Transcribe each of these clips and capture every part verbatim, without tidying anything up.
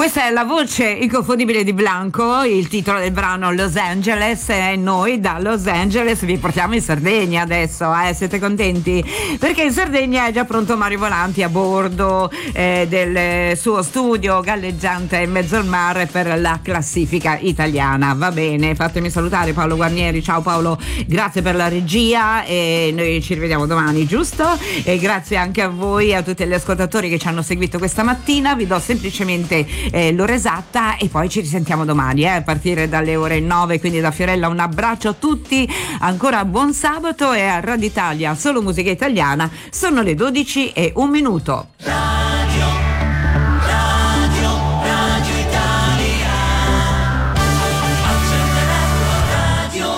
Questa è la voce inconfondibile di Blanco, il titolo del brano Los Angeles, e noi da Los Angeles vi portiamo in Sardegna adesso, eh? Siete contenti? Perché in Sardegna è già pronto Mario Volanti a bordo eh, del suo studio galleggiante in mezzo al mare per la classifica italiana. Va bene, fatemi salutare Paolo Guarnieri. Ciao Paolo, grazie per la regia e noi ci rivediamo domani, giusto? E grazie anche a voi, a tutti gli ascoltatori che ci hanno seguito questa mattina. Vi do semplicemente eh, l'ora esatta e poi ci risentiamo domani eh, a partire dalle ore nove. Quindi da Fiorella un abbraccio a tutti, ancora buon sabato, e a Radio Italia solo musica italiana sono le dodici e un minuto. Radio, Radio, Radio Italia. Radio.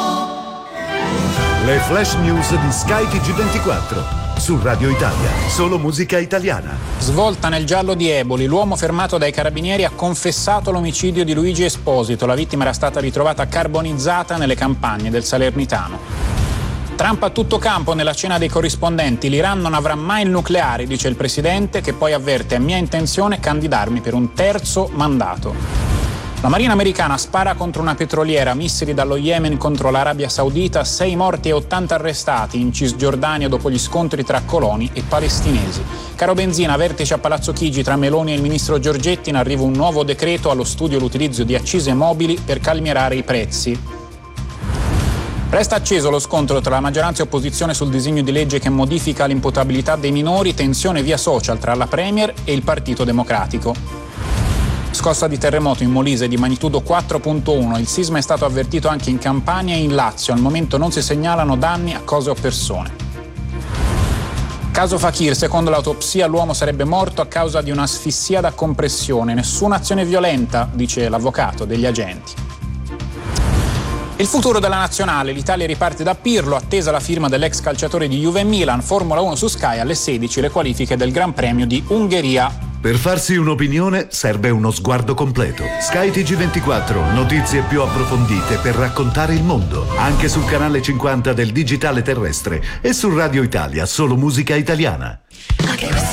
Le flash news di Sky T G ventiquattro. Su Radio Italia, solo musica italiana. Svolta nel giallo di Eboli, l'uomo fermato dai carabinieri ha confessato l'omicidio di Luigi Esposito. La vittima era stata ritrovata carbonizzata nelle campagne del Salernitano. Trump a tutto campo nella cena dei corrispondenti. L'Iran non avrà mai il nucleare, dice il presidente, che poi avverte: è mia intenzione candidarmi per un terzo mandato. La Marina americana spara contro una petroliera, missili dallo Yemen contro l'Arabia Saudita, sei morti e ottanta arrestati in Cisgiordania dopo gli scontri tra coloni e palestinesi. Caro benzina, vertice a Palazzo Chigi tra Meloni e il ministro Giorgetti, in arrivo un nuovo decreto allo studio l'utilizzo di accise mobili per calmierare i prezzi. Resta acceso lo scontro tra la maggioranza e opposizione sul disegno di legge che modifica l'imputabilità dei minori, tensione via social tra la Premier e il Partito Democratico. Scossa di terremoto in Molise di magnitudo quattro virgola uno. Il sisma è stato avvertito anche in Campania e in Lazio. Al momento non si segnalano danni a cose o persone. Caso Fakir, secondo l'autopsia l'uomo sarebbe morto a causa di un'asfissia da compressione. Nessuna azione violenta, dice l'avvocato degli agenti. Il futuro della nazionale, l'Italia riparte da Pirlo, attesa la firma dell'ex calciatore di Juve e Milan. Formula uno su Sky alle sedici, le qualifiche del Gran Premio di Ungheria. Per farsi un'opinione serve uno sguardo completo. Sky T G ventiquattro, notizie più approfondite per raccontare il mondo. Anche sul canale cinquanta del digitale terrestre e su Radio Italia, solo musica italiana.